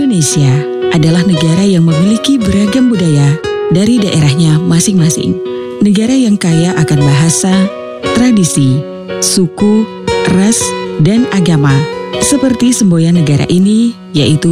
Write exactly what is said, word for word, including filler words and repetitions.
Indonesia adalah negara yang memiliki beragam budaya dari daerahnya masing-masing. Negara yang kaya akan bahasa, tradisi, suku, ras, dan agama. Seperti semboyan negara ini, yaitu